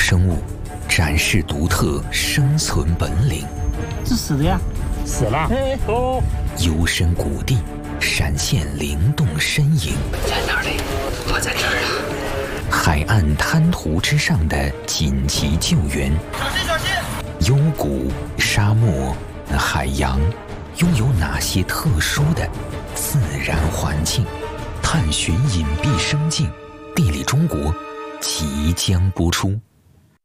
生物，展示独特生存本领。 是死的呀，死了。哦， 幽深谷地，闪现灵动身影。 在哪里？我在这儿啊。 海岸滩涂之上的紧急救援。 小心小心！ 幽谷、沙漠、海洋，拥有哪些特殊的自然环境？探寻隐蔽生境，地理中国即将播出。